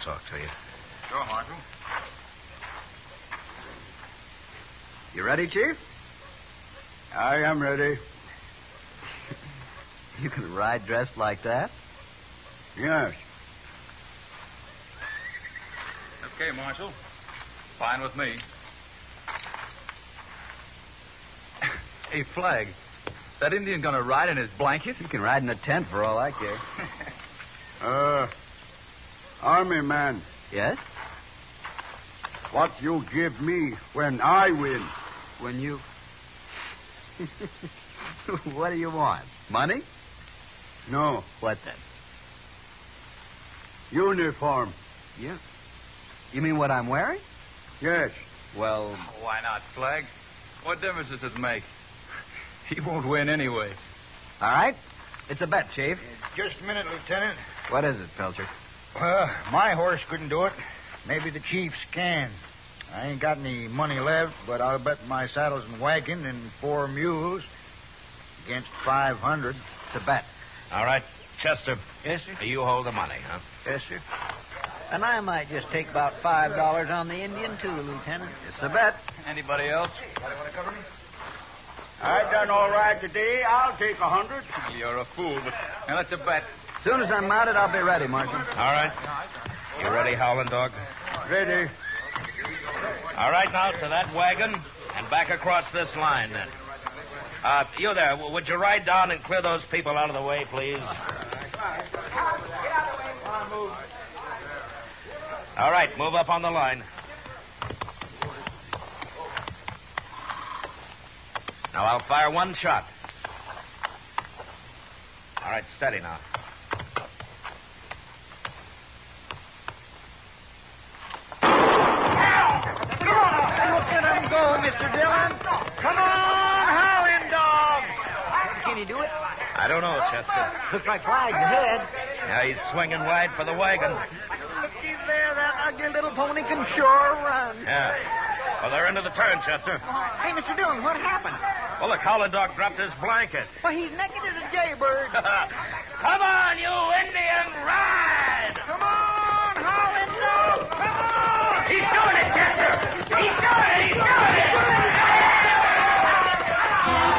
talk to you. Sure, Marshal. You ready, Chief? I am ready. You can ride dressed like that? Yes. Okay, Marshal. Fine with me. Hey, Flag. That Indian gonna ride in his blanket? You can ride in a tent for all I care. Army man, Yes? what you give me when I win? When you... What do you want? Money? No, What then? uniform. You... You mean what I'm wearing? Yes. Well... Why not, Flag? What difference does it make? He won't win anyway. All right. It's a bet, Chief. Just a minute, Lieutenant. What is it, Pelcher? My horse couldn't do it. Maybe the Chief's can. I ain't got any money left, but I'll bet my saddles and wagon and 4 mules against 500. It's a bet. All right, Chester. Yes, sir. You hold the money, huh? Yes, sir. And I might just take about $5 on the Indian, too, Lieutenant. It's a bet. Anybody else? I done all right today. I'll take 100. You're a fool, but now that's a bet. As soon as I'm mounted, I'll be ready, Marshal. All right. You ready, Howling Dog? Ready. All right, now to that wagon and back across this line, then. You there, would you ride down and clear those people out of the way, please? All right, move up on the line. Now I'll fire one shot. All right, steady now. Look at him go, Mr. Dillon. Come on, Howling Dog. Can he do it? I don't know, Chester. Looks like Flag's ahead. Yeah, he's swinging wide for the wagon. Looky there, that ugly little pony can sure run. Yeah. Well, they're into the turn, Chester. Hey, Mr. Dillon, what happened? Well, the Howling Dog dropped his blanket. Why, he's naked as a jaybird. Come on, you Indian,